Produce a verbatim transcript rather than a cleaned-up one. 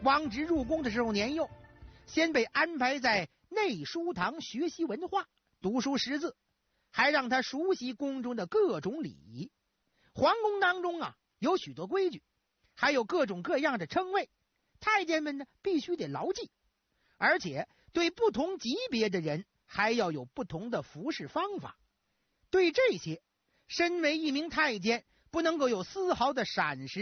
皇侄入宫的时候年幼，先被安排在内书堂学习文化，读书识字，还让他熟悉宫中的各种礼仪。皇宫当中啊，有许多规矩，还有各种各样的称谓，太监们呢必须得牢记，而且对不同级别的人还要有不同的服侍方法。对这些，身为一名太监不能够有丝毫的闪失。